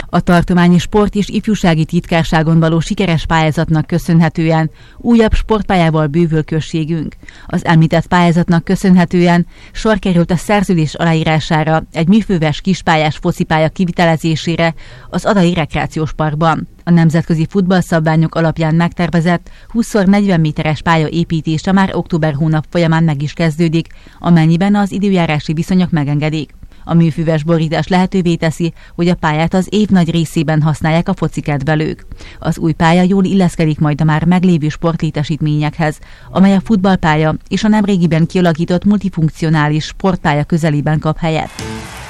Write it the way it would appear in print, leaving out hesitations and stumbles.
A tartományi sport és ifjúsági titkárságon való sikeres pályázatnak köszönhetően újabb sportpályával bővül községünk. Az említett pályázatnak köszönhetően sor került a szerződés aláírására egy műfőves kispályás focipálya kivitelezésére az Adai Rekreációs Parkban. A nemzetközi futballszabványok alapján megtervezett 20x40 méteres pálya építése már október hónap folyamán meg is kezdődik, amennyiben az időjárási viszonyok megengedik. A műfüves borítás lehetővé teszi, hogy a pályát az év nagy részében használják a focikedvelők. Az új pálya jól illeszkedik majd a már meglévő sportlétesítményekhez, amely a futballpálya és a nemrégiben kialakított multifunkcionális sportpálya közelében kap helyet.